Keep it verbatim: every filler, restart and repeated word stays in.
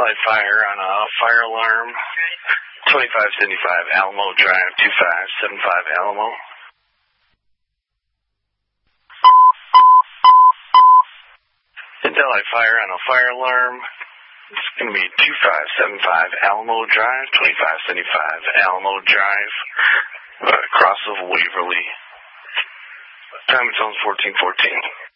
I fire on a fire alarm, twenty-five seventy-five Alamo Drive, two five seven five Alamo. Until I fire on a fire alarm, it's going to be two five seven five Alamo Drive, twenty-five seventy-five Alamo Drive, uh, across of Waverly. Time zone's fourteen fourteen.